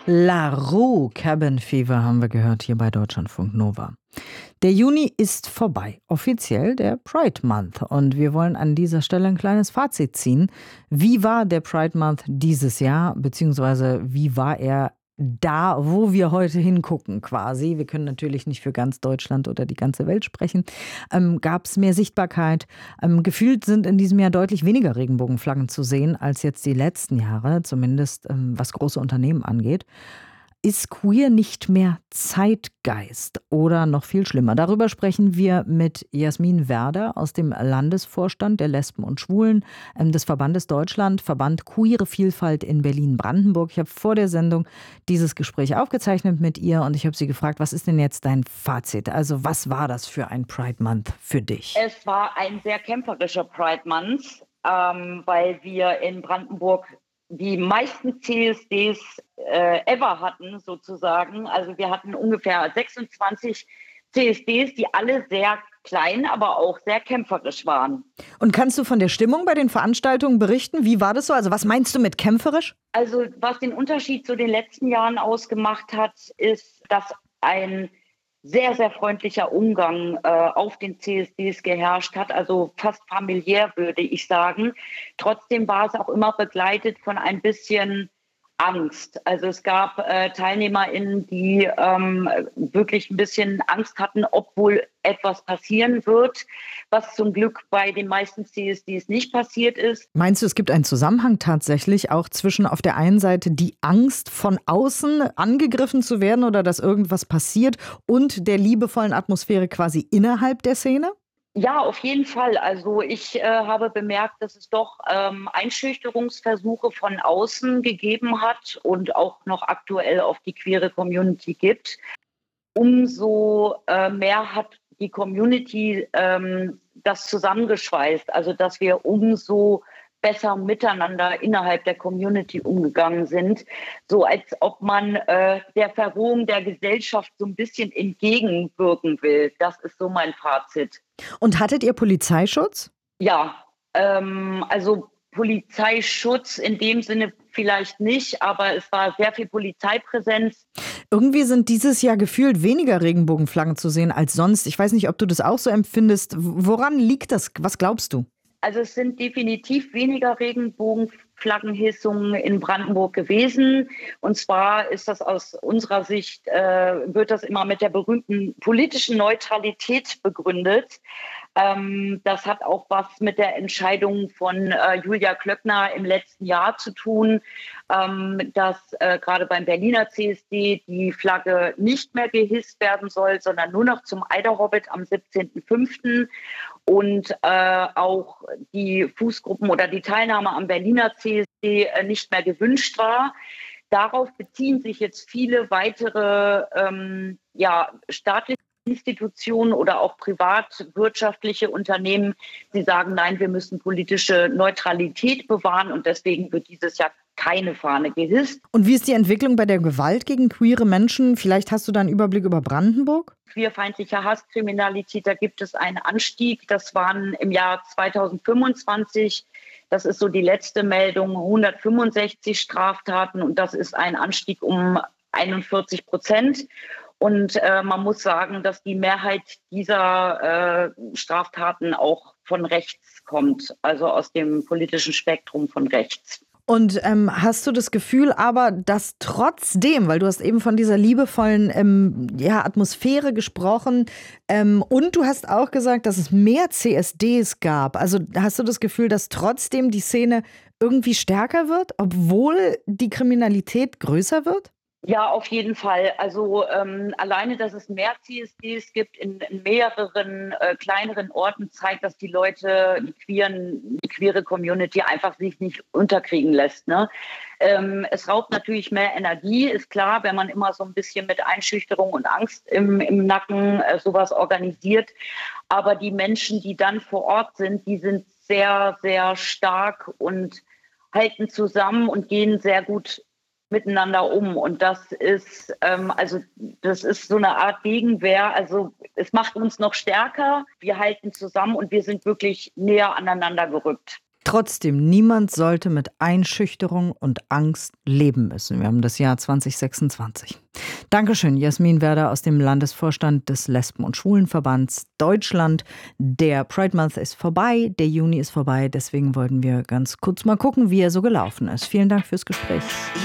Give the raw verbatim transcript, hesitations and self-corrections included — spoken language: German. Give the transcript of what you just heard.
La Rue, Cabin Fever haben wir gehört hier bei Deutschlandfunk Nova. Der Juni ist vorbei, offiziell der Pride Month. Und wir wollen an dieser Stelle ein kleines Fazit ziehen. Wie war der Pride Month dieses Jahr, beziehungsweise wie war er da, wo wir heute hingucken quasi? Wir können natürlich nicht für ganz Deutschland oder die ganze Welt sprechen. Ähm, Gab es mehr Sichtbarkeit? Ähm, gefühlt sind in diesem Jahr deutlich weniger Regenbogenflaggen zu sehen als jetzt die letzten Jahre, zumindest ähm, was große Unternehmen angeht. Ist queer nicht mehr Zeitgeist oder noch viel schlimmer? Darüber sprechen wir mit Jasmin Werder aus dem Landesvorstand der Lesben und Schwulen ähm, des Verbandes Deutschland, Verband Queere Vielfalt in Berlin-Brandenburg. Ich habe vor der Sendung dieses Gespräch aufgezeichnet mit ihr und ich habe sie gefragt, was ist denn jetzt dein Fazit? Also was war das für ein Pride Month für dich? Es war ein sehr kämpferischer Pride Month, ähm, weil wir in Brandenburg die meisten C S Ds äh, ever hatten, sozusagen. Also wir hatten ungefähr sechsundzwanzig C S Ds, die alle sehr klein, aber auch sehr kämpferisch waren. Und kannst du von der Stimmung bei den Veranstaltungen berichten? Wie war das so? Also was meinst du mit kämpferisch? Also was den Unterschied zu den letzten Jahren ausgemacht hat, ist, dass ein sehr, sehr freundlicher Umgang äh, auf den C S Ds geherrscht hat, also fast familiär, würde ich sagen. Trotzdem war es auch immer begleitet von ein bisschen Angst. Also es gab äh, TeilnehmerInnen, die ähm, wirklich ein bisschen Angst hatten, ob wohl etwas passieren wird, was zum Glück bei den meisten C S Ds nicht passiert ist. Meinst du, es gibt einen Zusammenhang tatsächlich auch zwischen auf der einen Seite die Angst, von außen angegriffen zu werden oder dass irgendwas passiert und der liebevollen Atmosphäre quasi innerhalb der Szene? Ja, auf jeden Fall. Also ich äh, habe bemerkt, dass es doch ähm, Einschüchterungsversuche von außen gegeben hat und auch noch aktuell auf die queere Community gibt. Umso äh, mehr hat die Community ähm, das zusammengeschweißt, also dass wir umso besser miteinander innerhalb der Community umgegangen sind, so als ob man äh, der Verrohung der Gesellschaft so ein bisschen entgegenwirken will. Das ist so mein Fazit. Und hattet ihr Polizeischutz? Ja, ähm, also Polizeischutz in dem Sinne vielleicht nicht, aber es war sehr viel Polizeipräsenz. Irgendwie sind dieses Jahr gefühlt weniger Regenbogenflaggen zu sehen als sonst. Ich weiß nicht, ob du das auch so empfindest. Woran liegt das? Was glaubst du? Also es sind definitiv weniger Regenbogenflaggenhissungen in Brandenburg gewesen. Und zwar ist das aus unserer Sicht, äh, wird das immer mit der berühmten politischen Neutralität begründet. Ähm, das hat auch was mit der Entscheidung von äh, Julia Klöckner im letzten Jahr zu tun, ähm, dass äh, gerade beim Berliner C S D die Flagge nicht mehr gehisst werden soll, sondern nur noch zum Eiderhobbit am siebzehnten fünften und äh, auch die Fußgruppen oder die Teilnahme am Berliner C S D äh, nicht mehr gewünscht war. Darauf beziehen sich jetzt viele weitere ähm, ja, staatliche Institutionen oder auch privatwirtschaftliche Unternehmen. Sie sagen, nein, wir müssen politische Neutralität bewahren und deswegen wird dieses Jahr keine Fahne gehisst. Und wie ist die Entwicklung bei der Gewalt gegen queere Menschen? Vielleicht hast du da einen Überblick über Brandenburg? Queerfeindliche Hasskriminalität, da gibt es einen Anstieg. Das waren im Jahr zweitausendfünfundzwanzig, das ist so die letzte Meldung, hundertfünfundsechzig Straftaten und das ist ein Anstieg um einundvierzig Prozent. Und äh, man muss sagen, dass die Mehrheit dieser äh, Straftaten auch von rechts kommt, also aus dem politischen Spektrum von rechts. Und ähm, hast du das Gefühl aber, dass trotzdem, weil du hast eben von dieser liebevollen ähm, ja, Atmosphäre gesprochen ähm, und du hast auch gesagt, dass es mehr C S Ds gab. Also hast du das Gefühl, dass trotzdem die Szene irgendwie stärker wird, obwohl die Kriminalität größer wird? Ja, auf jeden Fall. Also ähm, alleine, dass es mehr C S Ds gibt in, in mehreren äh, kleineren Orten, zeigt, dass die Leute, die queeren, die queere Community einfach sich nicht unterkriegen lässt. Ne? Ähm, es raubt natürlich mehr Energie, ist klar, wenn man immer so ein bisschen mit Einschüchterung und Angst im, im Nacken äh, sowas organisiert. Aber die Menschen, die dann vor Ort sind, die sind sehr, sehr stark und halten zusammen und gehen sehr gut miteinander um. Und das ist, ähm, also das ist so eine Art Gegenwehr. Also es macht uns noch stärker. Wir halten zusammen und wir sind wirklich näher aneinander gerückt. Trotzdem, niemand sollte mit Einschüchterung und Angst leben müssen. Wir haben das Jahr zwanzig sechsundzwanzig. Dankeschön, Jasmin Werder aus dem Landesvorstand des Lesben- und Schwulenverbands Deutschland. Der Pride Month ist vorbei, der Juni ist vorbei. Deswegen wollten wir ganz kurz mal gucken, wie er so gelaufen ist. Vielen Dank fürs Gespräch.